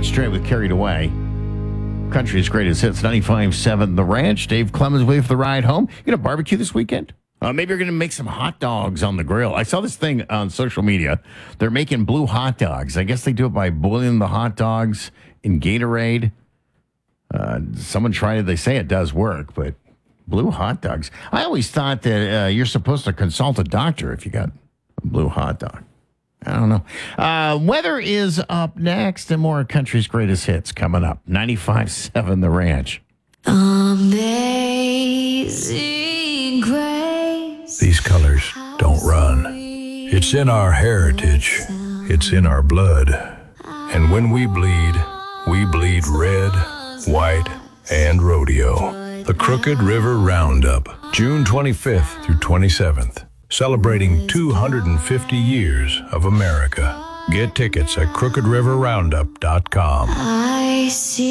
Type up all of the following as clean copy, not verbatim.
start straight with Carried Away. Country's greatest hits, 95.7 The Ranch. Dave Clemens with the ride home. You going to barbecue this weekend? Maybe you're going to make some hot dogs on the grill. I saw this thing on social media. They're making blue hot dogs. I guess they do it by boiling the hot dogs in Gatorade. Someone tried it. They say it does work, but blue hot dogs. I always thought that you're supposed to consult a doctor if you got a blue hot dog. I don't know. Weather is up next and more country's greatest hits coming up. 95.7 The Ranch. Amazing grace. These colors don't run. It's in our heritage. It's in our blood. And when we bleed red, white, and rodeo. The Crooked River Roundup, June 25th through 27th. Celebrating 250 years of America. Get tickets at crookedriverroundup.com. I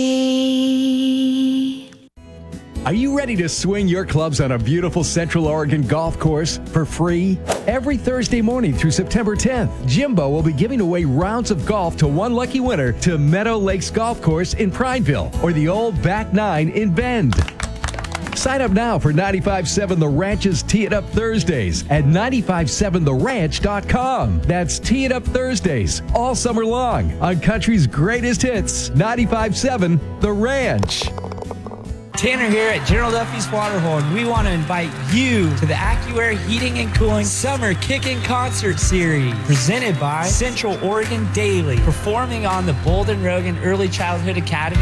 see. Are you ready to swing your clubs on a beautiful Central Oregon golf course for free? Every Thursday morning through September 10th, Jimbo will be giving away rounds of golf to one lucky winner to Meadow Lakes Golf Course in Prineville or the old Back Nine in Bend. Sign up now for 95.7 The Ranch's Tee It Up Thursdays at 957theranch.com. That's Tee It Up Thursdays all summer long on country's greatest hits, 95.7 The Ranch. Tanner here at General Duffy's Waterhorn. We want to invite you to the AccuAir Heating and Cooling Summer Kickin' Concert Series, presented by Central Oregon Daily, performing on the Bolden Rogan Early Childhood Academy